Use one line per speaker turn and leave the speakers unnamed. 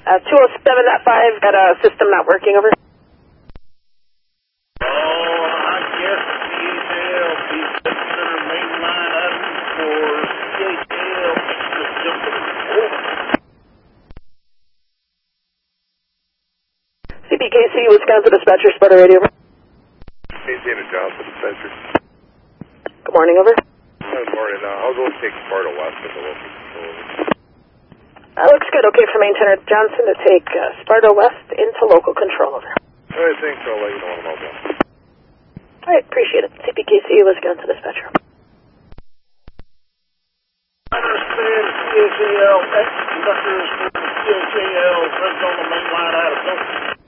207.5, got a system not working, over.
Oh, I guess CHL, the main line item for CHL, just jumping over.
CPKC, Wisconsin Dispatcher, Sparta Radio, over.
Hey, David Johnson, Dispatcher.
Good morning, over.
Good morning. I'll go take Sparta West in the local control.
Looks good. Okay for Maintainer Johnson to take Sparta West into local control, over.
All right, thanks. I'll let you know when I'm all done.
All right, appreciate it. CPKC, Wisconsin Dispatcher.
I understand CHL, ex-conductors for CHL, lives on the main line item.